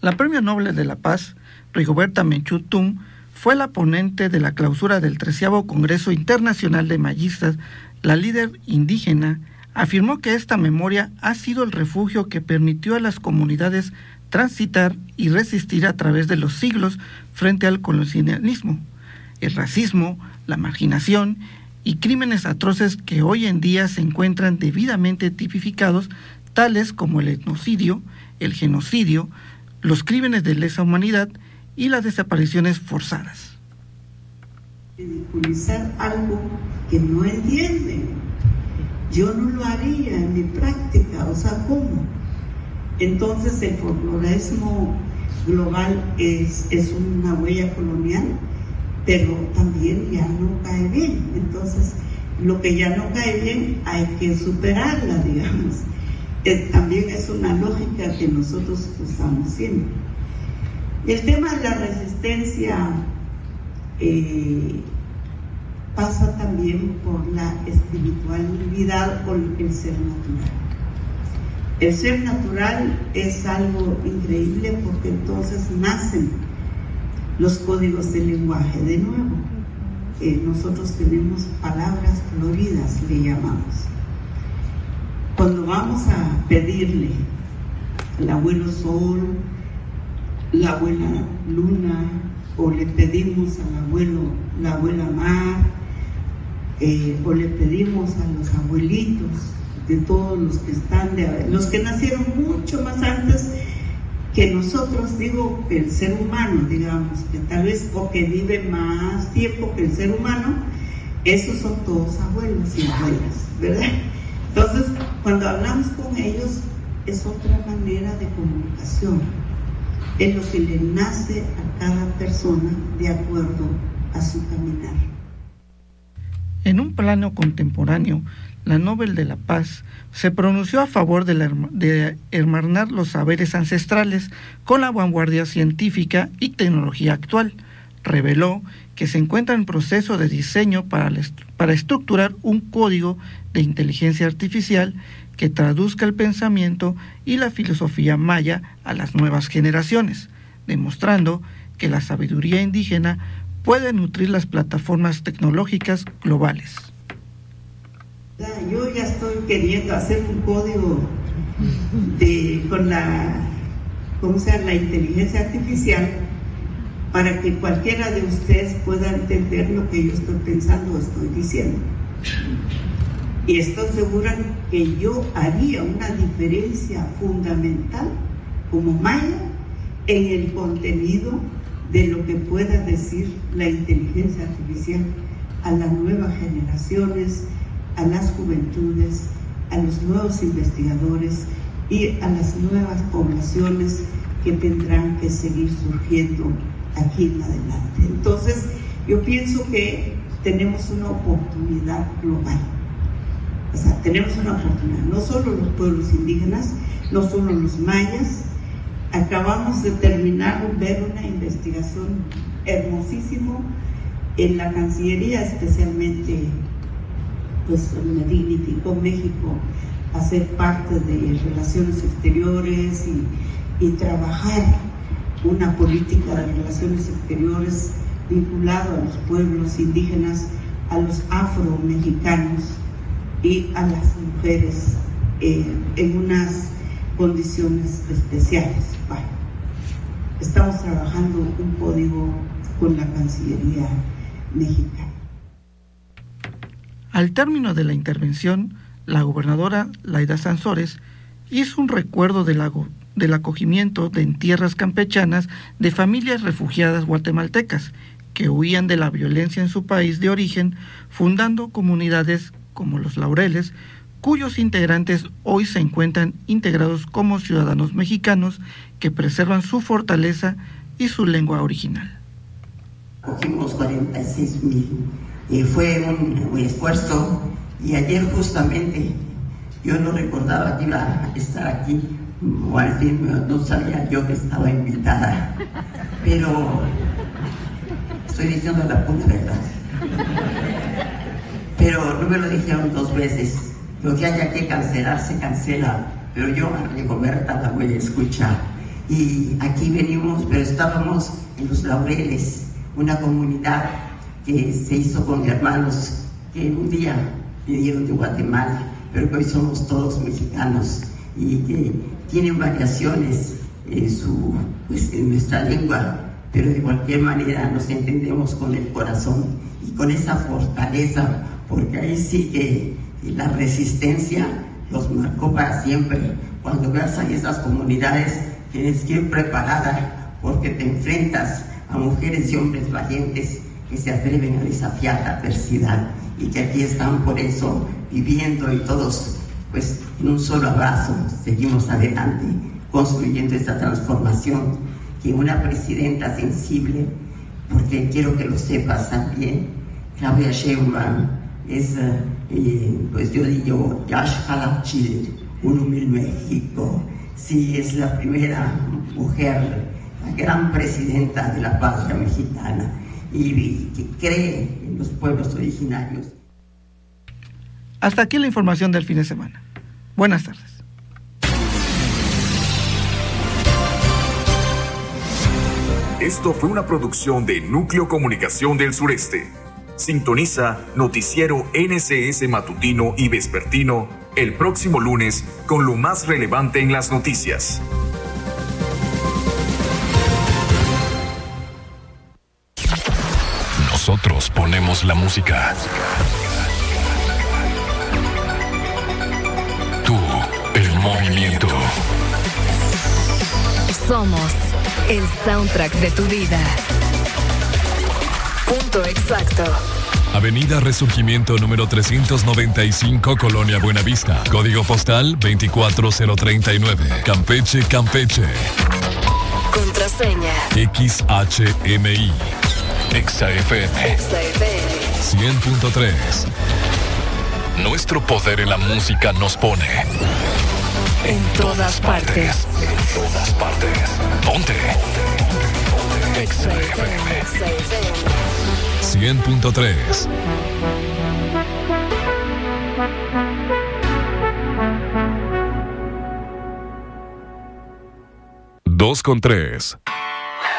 La Premio Nobel de la Paz, Rigoberta Menchú Tum, fue la ponente de la clausura del 13º Congreso Internacional de Mayistas. La líder indígena afirmó que esta memoria ha sido el refugio que permitió a las comunidades transitar y resistir a través de los siglos frente al colonialismo, el racismo, la marginación y crímenes atroces que hoy en día se encuentran debidamente tipificados, tales como el etnocidio, el genocidio, los crímenes de lesa humanidad y las desapariciones forzadas. Ridiculizar algo que no entienden. Yo no lo haría en mi práctica, o sea, ¿cómo? Entonces el folclorismo global es una huella colonial, pero también ya no cae bien. Entonces, lo que ya no cae bien hay que superarla, digamos. También es una lógica que nosotros usamos siempre. El tema de la resistencia pasa también por la espiritualidad o el ser natural. El ser natural es algo increíble porque entonces nacen los códigos del lenguaje de nuevo. Nosotros tenemos palabras floridas, le llamamos. Cuando vamos a pedirle al abuelo sol, la abuela luna, o le pedimos al abuelo, la abuela mar, o le pedimos a los abuelitos de todos los que están, los que nacieron mucho más antes que nosotros, digo, el ser humano, digamos, que tal vez, o que vive más tiempo que el ser humano, esos son todos abuelos y abuelas, ¿verdad? Entonces, cuando hablamos con ellos, es otra manera de comunicación. Es lo que le nace a cada persona de acuerdo a su caminar. En un plano contemporáneo, la Nobel de la Paz se pronunció a favor de hermanar los saberes ancestrales con la vanguardia científica y tecnología actual. Reveló que se encuentra en proceso de diseño para estructurar un código de inteligencia artificial que traduzca el pensamiento y la filosofía maya a las nuevas generaciones, demostrando que la sabiduría indígena puede nutrir las plataformas tecnológicas globales. Yo ya estoy queriendo hacer un código con la inteligencia artificial para que cualquiera de ustedes pueda entender lo que yo estoy pensando o estoy diciendo. Y estoy segura que yo haría una diferencia fundamental como maya en el contenido de lo que pueda decir la inteligencia artificial a las nuevas generaciones, a las juventudes, a los nuevos investigadores y a las nuevas poblaciones que tendrán que seguir surgiendo aquí en adelante. Entonces, yo pienso que tenemos una oportunidad global. O sea, tenemos una oportunidad, no solo los pueblos indígenas, no solo los mayas. Acabamos de ver una investigación hermosísima en la Cancillería, especialmente, pues me dignificó México a ser parte de Relaciones Exteriores y trabajar una política de relaciones exteriores vinculada a los pueblos indígenas, a los afromexicanos y a las mujeres en unas condiciones especiales. Bueno, estamos trabajando un código con la Cancillería mexicana. Al término de la intervención, la gobernadora Laida Sansores hizo un recuerdo del acogimiento en tierras campechanas de familias refugiadas guatemaltecas que huían de la violencia en su país de origen, fundando comunidades como Los Laureles, cuyos integrantes hoy se encuentran integrados como ciudadanos mexicanos que preservan su fortaleza y su lengua original. Cogimos 46,000. Fue un esfuerzo, y ayer justamente yo no recordaba que iba a estar aquí, o al fin no sabía yo que estaba invitada, pero estoy diciendo la pura verdad. Pero no me lo dijeron 2 veces. Lo que haya que cancelar se cancela, pero yo a Rigoberta la voy a escuchar. y aquí venimos, pero estábamos en Los Laureles, una comunidad que se hizo con hermanos que un día vinieron de Guatemala, pero que hoy somos todos mexicanos y que tienen variaciones en nuestra lengua, pero de cualquier manera nos entendemos con el corazón y con esa fortaleza, porque ahí sí que la resistencia los marcó para siempre. Cuando veas ahí esas comunidades, tienes que ir preparada, porque te enfrentas a mujeres y hombres valientes que se atreven a desafiar la adversidad y que aquí están por eso viviendo, y todos pues en un solo abrazo seguimos adelante construyendo esta transformación. Que una presidenta sensible, porque quiero que lo sepas también, Claudia Sheinbaum es, pues yo digo, Yaxcala Chile, Unumil México. Sí, es la primera mujer, la gran presidenta de la patria mexicana, y que cree en los pueblos originarios. Hasta aquí la información del fin de semana. Buenas tardes. Esto fue una producción de Núcleo Comunicación del Sureste. Sintoniza Noticiero NCS Matutino y Vespertino el próximo lunes con lo más relevante en las noticias. Nosotros ponemos la música. Tú, el movimiento. Somos el soundtrack de tu vida. Punto exacto. Avenida Resurgimiento número 395, Colonia Buenavista. Código postal 24039. Campeche, Campeche. Contraseña XHMI. XFM 100.3. Nuestro poder en la música nos pone en todas partes. En todas partes. Ponte. XFM 100.3. 2 con 3.